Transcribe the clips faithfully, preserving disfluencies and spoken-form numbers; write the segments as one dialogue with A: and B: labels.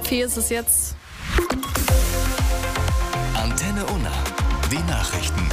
A: halb vier ist es jetzt.
B: Antenne Unna, die Nachrichten.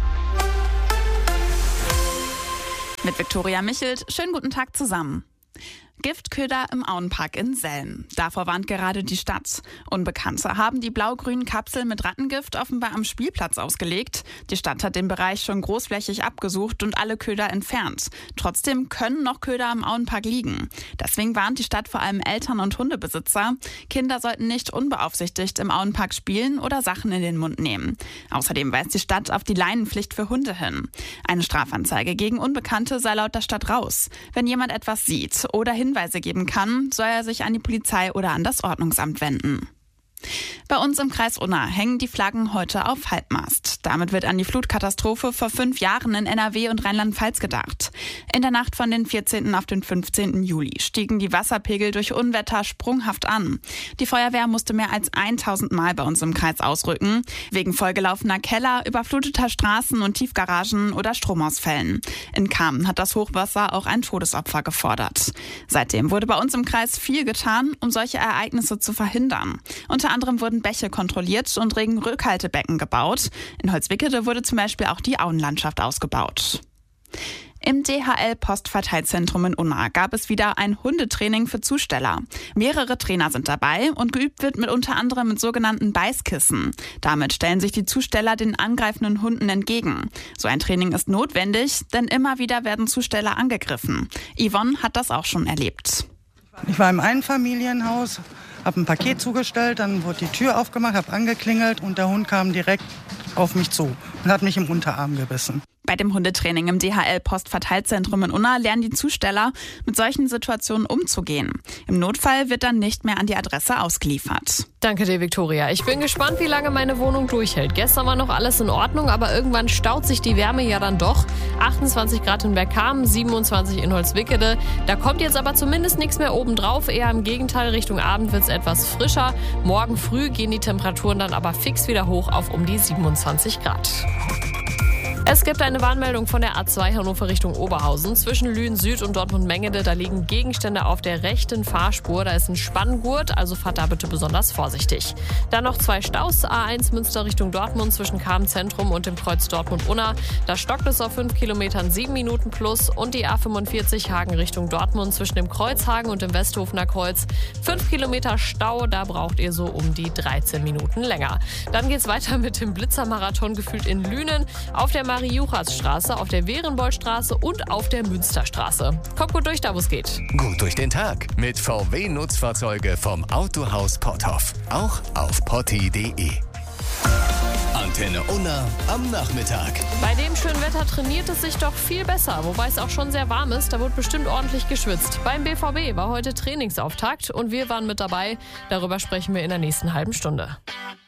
C: Mit Viktoria Michelt, schönen guten Tag zusammen. Giftköder im Auenpark in Selm. Davor warnt gerade die Stadt. Unbekannte haben die blau-grünen Kapseln mit Rattengift offenbar am Spielplatz ausgelegt. Die Stadt hat den Bereich schon großflächig abgesucht und alle Köder entfernt. Trotzdem können noch Köder im Auenpark liegen. Deswegen warnt die Stadt vor allem Eltern und Hundebesitzer. Kinder sollten nicht unbeaufsichtigt im Auenpark spielen oder Sachen in den Mund nehmen. Außerdem weist die Stadt auf die Leinenpflicht für Hunde hin. Eine Strafanzeige gegen Unbekannte sei laut der Stadt raus. Wenn jemand etwas sieht oder Hinweise geben kann, soll er sich an die Polizei oder an das Ordnungsamt wenden. Bei uns im Kreis Unna hängen die Flaggen heute auf Halbmast. Damit wird an die Flutkatastrophe vor fünf Jahren in N R W und Rheinland-Pfalz gedacht. In der Nacht von den vierzehnten auf den fünfzehnten Juli stiegen die Wasserpegel durch Unwetter sprunghaft an. Die Feuerwehr musste mehr als tausend Mal bei uns im Kreis ausrücken, wegen vollgelaufener Keller, überfluteter Straßen und Tiefgaragen oder Stromausfällen. In Kamen hat das Hochwasser auch ein Todesopfer gefordert. Seitdem wurde bei uns im Kreis viel getan, um solche Ereignisse zu verhindern. Unter anderem wurden Bäche kontrolliert und Regenrückhaltebecken gebaut. In Holzwickede wurde zum Beispiel auch die Auenlandschaft ausgebaut. Im D H L-Postverteilzentrum in Unna gab es wieder ein Hundetraining für Zusteller. Mehrere Trainer sind dabei und geübt wird mit unter anderem mit sogenannten Beißkissen. Damit stellen sich die Zusteller den angreifenden Hunden entgegen. So ein Training ist notwendig, denn immer wieder werden Zusteller angegriffen. Yvonne hat das auch schon erlebt.
D: Ich war im Einfamilienhaus, habe ein Paket zugestellt, dann wurde die Tür aufgemacht, habe angeklingelt und der Hund kam direkt auf mich zu und hat mich im Unterarm gebissen.
C: Bei dem Hundetraining im D H L-Postverteilzentrum in Unna lernen die Zusteller, mit solchen Situationen umzugehen. Im Notfall wird dann nicht mehr an die Adresse ausgeliefert.
A: Danke dir, Viktoria. Ich bin gespannt, wie lange meine Wohnung durchhält. Gestern war noch alles in Ordnung, aber irgendwann staut sich die Wärme ja dann doch. achtundzwanzig Grad in Bergkamen, siebenundzwanzig in Holzwickede. Da kommt jetzt aber zumindest nichts mehr oben drauf. Eher im Gegenteil, Richtung Abend wird es etwas frischer. Morgen früh gehen die Temperaturen dann aber fix wieder hoch auf um die siebenundzwanzig Grad. Es gibt eine Warnmeldung von der A zwei Hannover Richtung Oberhausen. Zwischen Lünen Süd und Dortmund-Mengede, da liegen Gegenstände auf der rechten Fahrspur. Da ist ein Spanngurt, also fahrt da bitte besonders vorsichtig. Dann noch zwei Staus. A eins Münster Richtung Dortmund zwischen Kamen Zentrum und dem Kreuz Dortmund-Unna. Da stockt es auf fünf Kilometern, sieben Minuten plus. Und die A fünfundvierzig Hagen Richtung Dortmund zwischen dem Kreuzhagen und dem Westhofener Kreuz. fünf Kilometer Stau, da braucht ihr so um die dreizehn Minuten länger. Dann geht's weiter mit dem Blitzermarathon gefühlt in Lünen. Auf der Marie-Juchas-Straße, auf der Werenboldstraße und auf der Münsterstraße. Kommt gut durch, da wo es geht.
B: Gut durch den Tag mit V W-Nutzfahrzeuge vom Autohaus Potthoff. Auch auf potti punkt de. Antenne Unna am Nachmittag.
A: Bei dem schönen Wetter trainiert es sich doch viel besser, wobei es auch schon sehr warm ist. Da wird bestimmt ordentlich geschwitzt. Beim B V B war heute Trainingsauftakt und wir waren mit dabei. Darüber sprechen wir in der nächsten halben Stunde.